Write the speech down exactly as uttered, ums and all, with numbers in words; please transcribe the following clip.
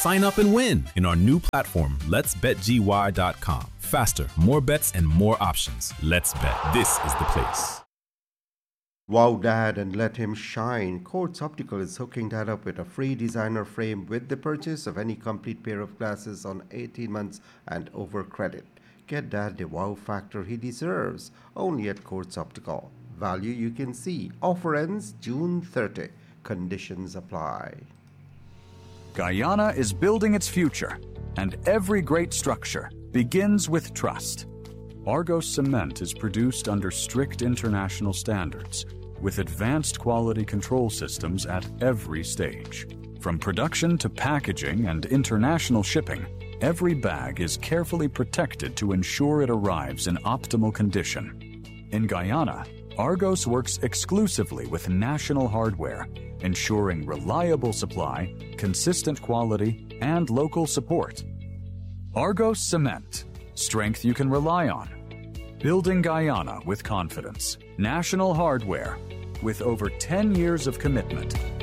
Sign up and win in our new platform, lets bet G Y dot com. Faster, more bets, and more options. Let's bet. This is the place. Wow Dad and let him shine. Quartz Optical is hooking Dad up with a free designer frame with the purchase of any complete pair of glasses on eighteen months and over credit. Get Dad the wow factor he deserves only at Quartz Optical. Value you can see. Offer ends June thirtieth. Conditions apply. Guyana is building its future, and every great structure begins with trust. Argos cement is produced under strict international standards, with advanced quality control systems at every stage. From production to packaging and international shipping, every bag is carefully protected to ensure it arrives in optimal condition. In Guyana, Argos works exclusively with national hardware, ensuring reliable supply, consistent quality, and local support. Argos Cement, strength you can rely on. Building Guyana with confidence. National hardware with over ten years of commitment.